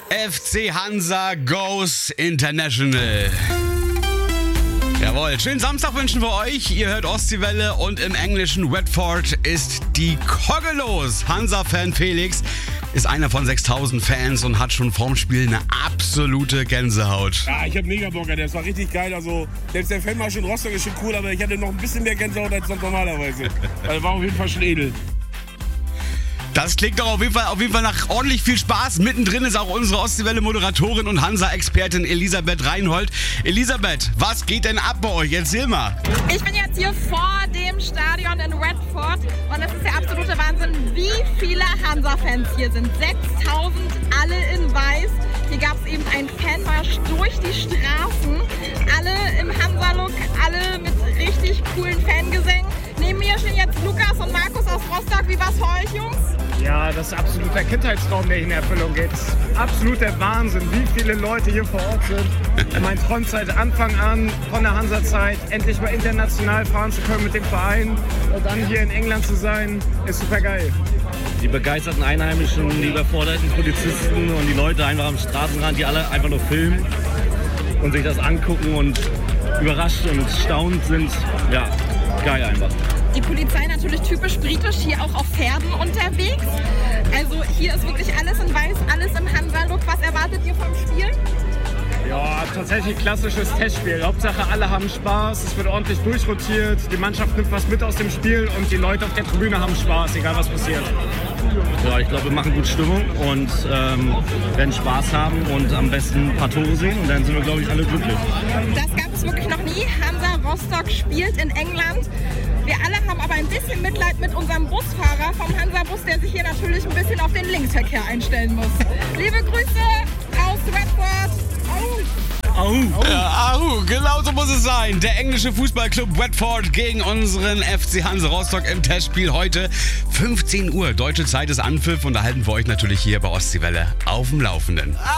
FC Hansa goes international. Jawohl, schönen Samstag wünschen wir euch. Ihr hört Ostseewelle und im englischen Watford ist die Kogge los. Hansa-Fan Felix ist einer von 6000 Fans und hat schon vorm Spiel eine absolute Gänsehaut. Ja, ich hab mega Bock, das war richtig geil. Also, selbst der Fanmarsch in Rostock ist schon cool, aber ich hatte noch ein bisschen mehr Gänsehaut als sonst normalerweise. Also, war auf jeden Fall schon edel. Das klingt doch auf jeden Fall nach ordentlich viel Spaß. Mittendrin ist auch unsere Ostseewelle-Moderatorin und Hansa-Expertin Elisabeth Reinhold. Elisabeth, was geht denn ab bei euch? Erzähl mal. Ich bin jetzt hier vor dem Stadion in Watford und es ist der absolute Wahnsinn, wie viele Hansa-Fans hier sind. 6000, alle in weiß. Hier gab es eben einen Fanmarsch durch die Straßen. Alle im Hansa-Look, alle mit richtig coolen Fangesängen. Neben mir stehen jetzt Lukas und Markus aus Rostock. Wie war's für euch, Jungs? Ja, das ist absolut der Kindheitstraum, der hier in Erfüllung geht. Das ist absolut der Wahnsinn, wie viele Leute hier vor Ort sind. Mein Traum seit Anfang an von der Hansa-Zeit, endlich mal international fahren zu können mit dem Verein und dann hier in England zu sein, ist super geil. Die begeisterten Einheimischen, die überforderten Polizisten und die Leute einfach am Straßenrand, die alle einfach nur filmen und sich das angucken und überrascht und staunend sind. Ja, geil einfach. Die Polizei natürlich typisch britisch, hier auch auf Pferden unterwegs. Also hier ist wirklich alles in weiß, alles im Hansa-Look. Was erwartet ihr vom Spiel? Ja, tatsächlich klassisches Testspiel. Hauptsache alle haben Spaß, es wird ordentlich durchrotiert, die Mannschaft nimmt was mit aus dem Spiel und die Leute auf der Tribüne haben Spaß, egal was passiert. Ja, ich glaube, wir machen gute Stimmung und werden Spaß haben und am besten ein paar Tore sehen und dann sind wir, glaube ich, alle glücklich. Das gab es wirklich noch nie. Hansa Rostock spielt in England. Wir alle haben aber ein bisschen Mitleid mit unserem Busfahrer vom Hansa-Bus, der sich hier natürlich ein bisschen auf den Linksverkehr einstellen muss. Liebe Grüße aus Watford. Genau so muss es sein. Der englische Fußballclub Watford gegen unseren FC Hansa Rostock im Testspiel heute 15 Uhr. Deutsche Zeit ist Anpfiff und da halten wir euch natürlich hier bei Ostseewelle auf dem Laufenden.